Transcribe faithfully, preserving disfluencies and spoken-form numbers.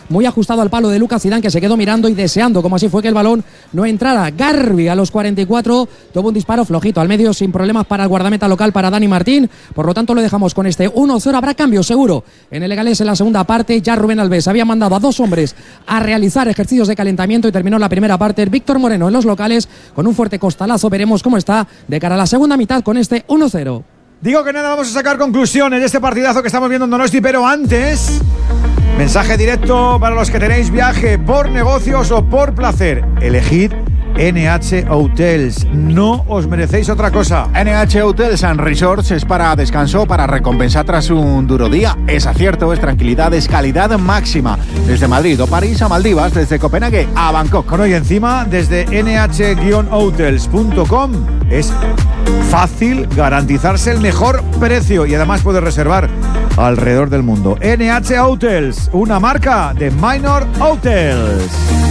muy ajustado al palo de Lucas Zidane, que se quedó mirando y deseando, como así fue, que el balón no entrara. Garbi a los cuarenta y cuatro tuvo un disparo flojito al medio, sin problemas para el guardameta local, para Dani Martín. Por lo tanto, lo dejamos con este uno cero. Habrá cambio seguro en el Leganés en la segunda parte. Ya Rubén Alves había mandado a dos hombres a realizar ejercicios de calentamiento y terminó la primera parte. Víctor Moreno en los locales con un fuerte costalazo. Veremos cómo está de cara a la segunda mitad con este uno cero. Digo que nada, vamos a sacar conclusiones de este partidazo que estamos viendo en Donosti, pero antes, mensaje directo para los que tenéis viaje por negocios o por placer. Elegid N H Hotels, no os merecéis otra cosa. N H Hotels and Resorts es para descanso, para recompensar tras un duro día. Es acierto, es tranquilidad, es calidad máxima. Desde Madrid o París a Maldivas, desde Copenhague a Bangkok. Bueno, y encima, desde ene hache hotels punto com es fácil garantizarse el mejor precio y además puedes reservar alrededor del mundo. N H Hotels, una marca de Minor Hotels.